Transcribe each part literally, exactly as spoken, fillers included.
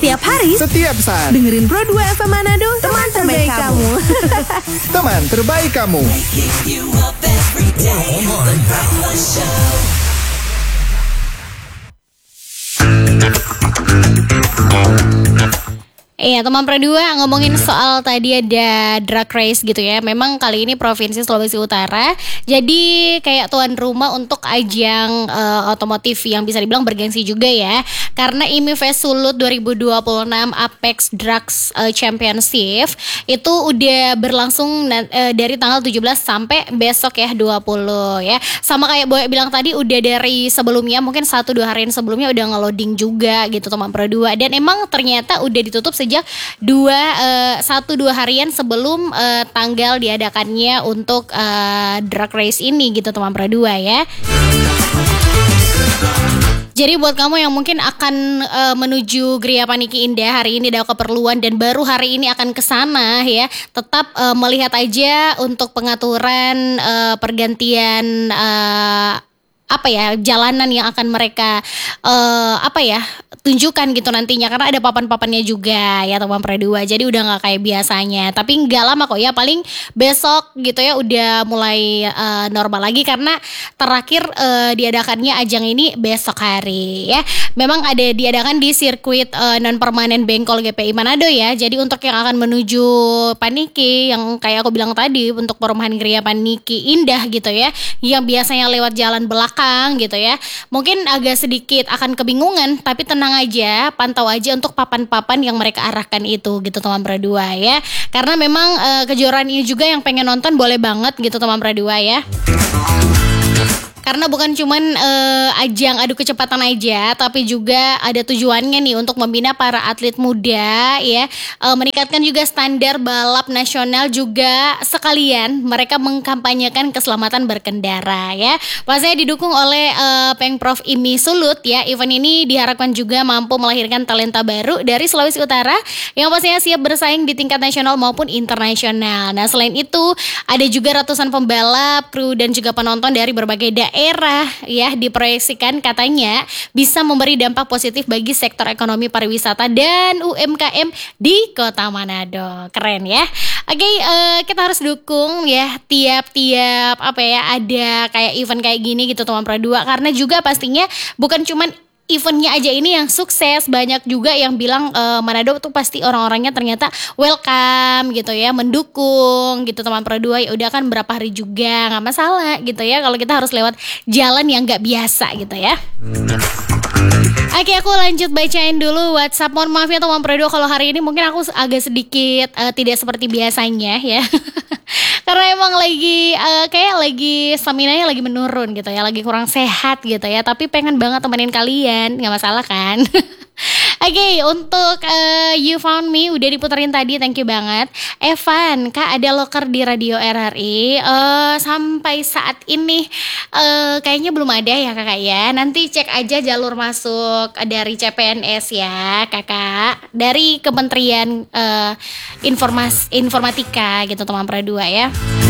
Setiap hari, setiap saat. dengerin Pro dua F M Manado, teman terbaik kamu. Teman terbaik kamu. Iya, teman Pro dua ngomongin soal tadi ada drag race gitu ya. Memang kali ini Provinsi Sulawesi Utara jadi kayak tuan rumah untuk ajang uh, otomotif yang bisa dibilang bergengsi juga ya. Karena I M I Fest Sulut dua ribu dua puluh enam Apex Drugs uh, Championship itu udah berlangsung uh, dari tanggal tujuh belas sampai besok ya dua puluh ya. Sama kayak Boy bilang tadi, udah dari sebelumnya mungkin satu dua harian sebelumnya udah nge-loading juga gitu teman Pro dua. Dan emang ternyata udah ditutup sejak dua uh, satu dua harian sebelum uh, tanggal diadakannya untuk uh, drag race ini gitu teman Pro dua ya. Jadi buat kamu yang mungkin akan uh, menuju Gria Paniki Indah hari ini ada keperluan dan baru hari ini akan ke sana ya, tetap uh, melihat aja untuk pengaturan uh, pergantian uh, apa ya jalanan yang akan mereka uh, apa ya tunjukkan gitu nantinya, karena ada papan-papannya juga ya teman Pro dua. Jadi udah nggak kayak biasanya, tapi nggak lama kok ya, paling besok gitu ya udah mulai uh, normal lagi, karena terakhir uh, diadakannya ajang ini besok hari ya. Memang ada diadakan di sirkuit uh, non permanen Bengkol G P I Manado ya. Jadi untuk yang akan menuju Paniki yang kayak aku bilang tadi, untuk perumahan Gria Paniki Indah gitu ya, yang biasanya lewat jalan belakang gitu ya, mungkin agak sedikit akan kebingungan, tapi tenang aja, pantau aja untuk papan-papan yang mereka arahkan itu gitu teman Pro dua ya. Karena memang uh, kejuaraan ini juga yang pengen nonton boleh banget gitu teman Pro dua ya. Karena bukan cuman uh, ajang adu kecepatan aja, tapi juga ada tujuannya nih untuk membina para atlet muda ya, uh, meningkatkan juga standar balap nasional, juga sekalian mereka mengkampanyekan keselamatan berkendara ya. Pastinya didukung oleh uh, Pengprov I M I Sulut ya. Event ini diharapkan juga mampu melahirkan talenta baru dari Sulawesi Utara yang pastinya siap bersaing di tingkat nasional maupun internasional. Nah, selain itu ada juga ratusan pembalap, kru dan juga penonton dari berbagai daerah era ya, diproyeksikan katanya bisa memberi dampak positif bagi sektor ekonomi pariwisata dan U M K M di Kota Manado. Keren ya. Oke, okay, uh, kita harus dukung ya tiap-tiap apa ya ada kayak event kayak gini gitu teman Pro dua, karena juga pastinya bukan cuman eventnya aja ini yang sukses, banyak juga yang bilang e, Manado tuh pasti orang-orangnya ternyata welcome gitu ya, mendukung gitu teman Pro dua. Ya udah kan berapa hari juga nggak masalah gitu ya, kalau kita harus lewat jalan yang nggak biasa gitu ya. Oke, aku lanjut bacain dulu WhatsApp. Mohon maaf ya teman Pro dua kalau hari ini mungkin aku agak sedikit uh, tidak seperti biasanya ya. Karena emang lagi uh, kayak lagi stamina-nya lagi menurun gitu ya, lagi kurang sehat gitu ya. Tapi pengen banget temenin kalian, nggak masalah kan? Oke, okay, untuk uh, You Found Me udah diputerin tadi, thank you banget. Evan, Kak ada loker di Radio R R I? Uh, sampai saat ini uh, kayaknya belum ada ya kakak ya. Nanti cek aja jalur masuk dari C P N S ya kakak, dari Kementerian uh, Informas Informatika gitu teman Pro dua ya.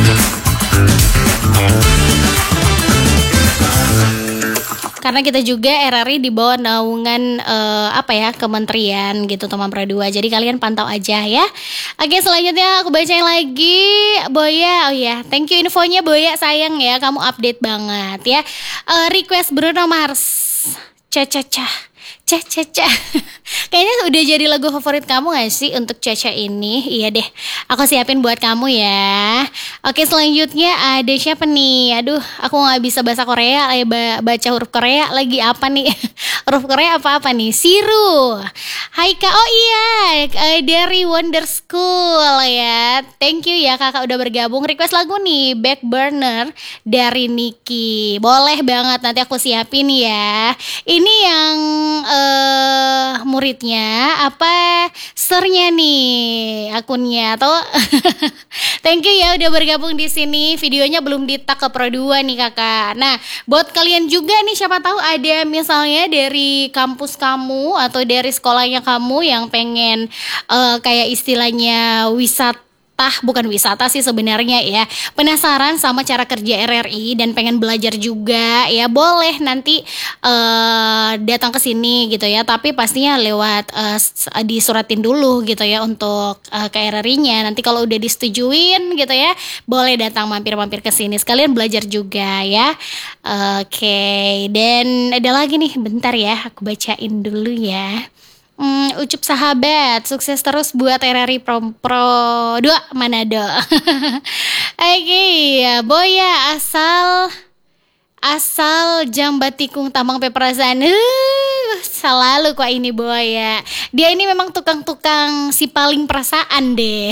Karena kita juga R R I di bawah naungan uh, apa ya kementerian gitu teman Pro dua. Jadi kalian pantau aja ya. Oke, selanjutnya aku bacain lagi. Boya, oh ya, thank you infonya Boya, sayang ya kamu update banget ya. Uh, request Bruno Mars, Caca-Caca, Caca-Caca. Kayaknya udah jadi lagu favorit kamu gak sih untuk Caca ini? Iya deh, aku siapin buat kamu ya. Oke, selanjutnya ada siapa nih? Aduh, aku gak bisa bahasa Korea, eh, baca huruf Korea lagi apa nih? Huruf Korea apa-apa nih? Siru. Hai Kak, oh iya, dari Wonder School ya. Thank you ya kakak udah bergabung. Request lagu nih, Back Burner dari Niki. Boleh banget, nanti aku siapin ya. Ini yang uh, muridnya apa sernya nih akunnya atau thank you ya udah bergabung di sini. Videonya belum di-tag ke Pro dua nih kakak. Nah, buat kalian juga nih siapa tahu ada misalnya dari kampus kamu atau dari sekolahnya kamu yang pengen uh, kayak istilahnya wisata bukan wisata sih sebenarnya ya, penasaran sama cara kerja R R I dan pengen belajar juga ya, boleh nanti uh, datang ke sini gitu ya, tapi pastinya lewat uh, disuratin dulu gitu ya untuk uh, ke R R I-nya. Nanti kalau udah disetujuin gitu ya, boleh datang mampir-mampir ke sini sekalian belajar juga ya. Oke, okay. Dan ada lagi nih, bentar ya aku bacain dulu ya. Hmm, ucup sahabat, sukses terus buat R R I Pro, Pro dua Manado. Oke, okay, ya Boya asal asal Jambatikung Tambang Peprasan. Uh, selalu kok ini Boya. Dia ini memang tukang-tukang si paling perasaan deh.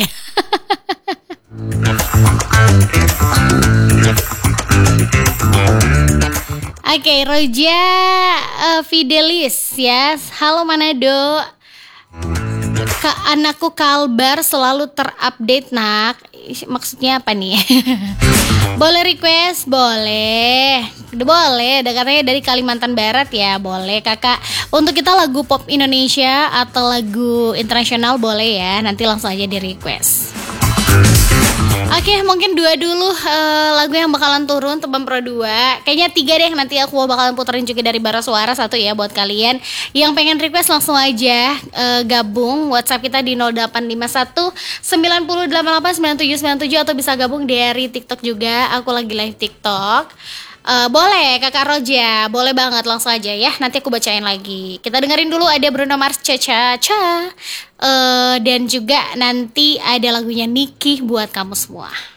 Oke, okay, Roja uh, Fidelis ya. Halo Manado. Kak, anakku Kalbar selalu terupdate nak. Maksudnya apa nih? Boleh request? Boleh. Boleh, ada katanya dari Kalimantan Barat ya. Boleh kakak. Untuk kita lagu pop Indonesia atau lagu internasional boleh ya. Nanti langsung aja di request. Oke, okay, mungkin dua dulu uh, lagu yang bakalan turun Tebang Pro dua. Kayaknya tiga deh, nanti aku bakalan puterin juga dari Bara Suara satu ya buat kalian. Yang pengen request langsung aja uh, gabung WhatsApp kita di nol delapan lima satu sembilan nol delapan delapan sembilan tujuh sembilan tujuh atau bisa gabung dari TikTok juga. Aku lagi live TikTok. Uh, boleh Kakak Roja, boleh banget, langsung aja ya. Nanti aku bacain lagi. Kita dengerin dulu ada Bruno Mars Cha-Cha Cha. Uh, dan juga nanti ada lagunya Niki buat kamu semua.